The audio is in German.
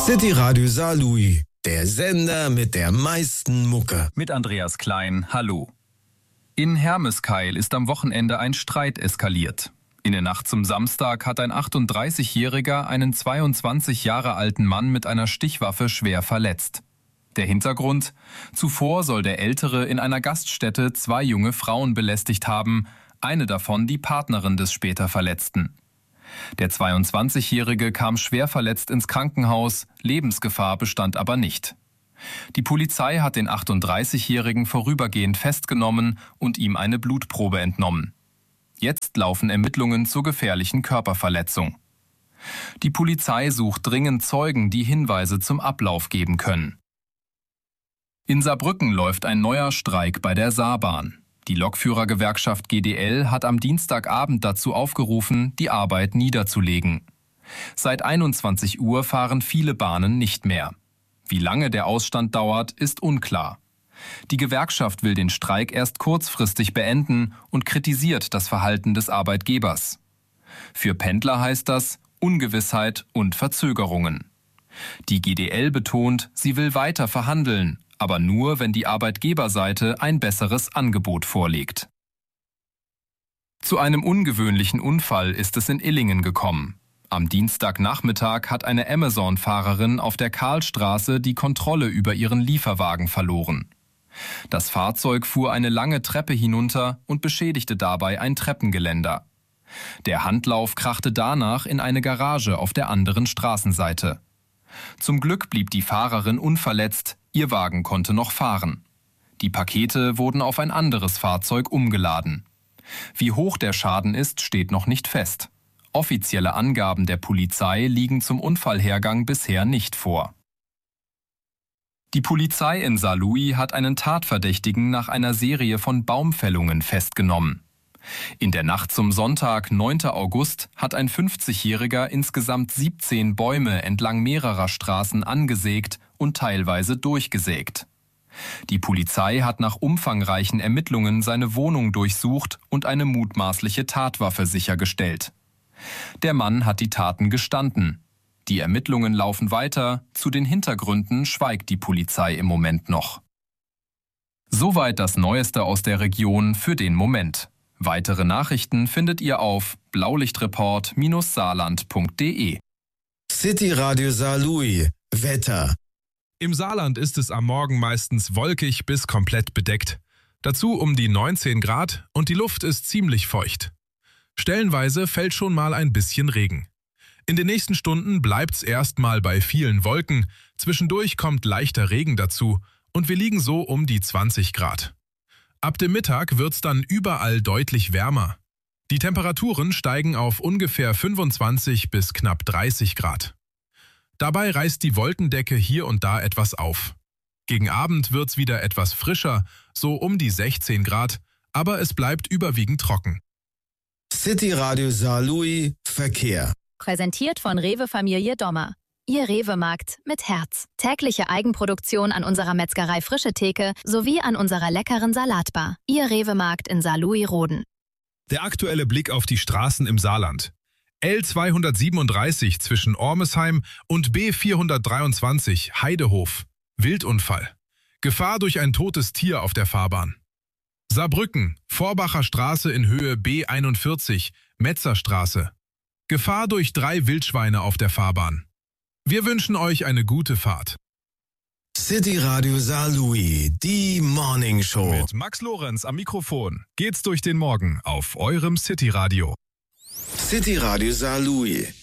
City Radio Saarlouis, der Sender mit der meisten Mucke. Mit Andreas Klein, hallo. In Hermeskeil ist am Wochenende ein Streit eskaliert. In der Nacht zum Samstag hat ein 38-Jähriger einen 22 Jahre alten Mann mit einer Stichwaffe schwer verletzt. Der Hintergrund: Zuvor soll der Ältere in einer Gaststätte 2 junge Frauen belästigt haben, eine davon die Partnerin des später Verletzten. Der 22-Jährige kam schwer verletzt ins Krankenhaus, Lebensgefahr bestand aber nicht. Die Polizei hat den 38-Jährigen vorübergehend festgenommen und ihm eine Blutprobe entnommen. Jetzt laufen Ermittlungen zur gefährlichen Körperverletzung. Die Polizei sucht dringend Zeugen, die Hinweise zum Ablauf geben können. In Saarbrücken läuft ein neuer Streik bei der Saarbahn. Die Lokführergewerkschaft GDL hat am Dienstagabend dazu aufgerufen, die Arbeit niederzulegen. Seit 21 Uhr fahren viele Bahnen nicht mehr. Wie lange der Ausstand dauert, ist unklar. Die Gewerkschaft will den Streik erst kurzfristig beenden und kritisiert das Verhalten des Arbeitgebers. Für Pendler heißt das Ungewissheit und Verzögerungen. Die GDL betont, sie will weiter verhandeln, aber nur, wenn die Arbeitgeberseite ein besseres Angebot vorlegt. Zu einem ungewöhnlichen Unfall ist es in Illingen gekommen. Am Dienstagnachmittag hat eine Amazon-Fahrerin auf der Karlstraße die Kontrolle über ihren Lieferwagen verloren. Das Fahrzeug fuhr eine lange Treppe hinunter und beschädigte dabei ein Treppengeländer. Der Handlauf krachte danach in eine Garage auf der anderen Straßenseite. Zum Glück blieb die Fahrerin unverletzt, ihr Wagen konnte noch fahren. Die Pakete wurden auf ein anderes Fahrzeug umgeladen. Wie hoch der Schaden ist, steht noch nicht fest. Offizielle Angaben der Polizei liegen zum Unfallhergang bisher nicht vor. Die Polizei in Saarlouis hat einen Tatverdächtigen nach einer Serie von Baumfällungen festgenommen. In der Nacht zum Sonntag, 9. August, hat ein 50-Jähriger insgesamt 17 Bäume entlang mehrerer Straßen angesägt und teilweise durchgesägt. Die Polizei hat nach umfangreichen Ermittlungen seine Wohnung durchsucht und eine mutmaßliche Tatwaffe sichergestellt. Der Mann hat die Taten gestanden. Die Ermittlungen laufen weiter, zu den Hintergründen schweigt die Polizei im Moment noch. Soweit das Neueste aus der Region für den Moment. Weitere Nachrichten findet ihr auf blaulichtreport-saarland.de. City Radio Saarlouis, Wetter. Im Saarland ist es am Morgen meistens wolkig bis komplett bedeckt. Dazu um die 19 Grad und die Luft ist ziemlich feucht. Stellenweise fällt schon mal ein bisschen Regen. In den nächsten Stunden bleibt's erstmal bei vielen Wolken, zwischendurch kommt leichter Regen dazu und wir liegen so um die 20 Grad. Ab dem Mittag wird's dann überall deutlich wärmer. Die Temperaturen steigen auf ungefähr 25 bis knapp 30 Grad. Dabei reißt die Wolkendecke hier und da etwas auf. Gegen Abend wird's wieder etwas frischer, so um die 16 Grad, aber es bleibt überwiegend trocken. City Radio Saarlouis, Verkehr. Präsentiert von Rewe Familie Dommer. Ihr Rewe-Markt mit Herz. Tägliche Eigenproduktion an unserer Metzgerei Frische Theke sowie an unserer leckeren Salatbar. Ihr Rewe-Markt in Saarlouis-Roden. Der aktuelle Blick auf die Straßen im Saarland. L237 zwischen Ormesheim und B423 Heidehof. Wildunfall. Gefahr durch ein totes Tier auf der Fahrbahn. Saarbrücken, Vorbacher Straße in Höhe B41, Metzerstraße. Gefahr durch 3 Wildschweine auf der Fahrbahn. Wir wünschen euch eine gute Fahrt. City Radio Saarlouis, die Morning Show. Mit Max Lorenz am Mikrofon geht's durch den Morgen auf eurem City Radio. City Radio Saarlouis.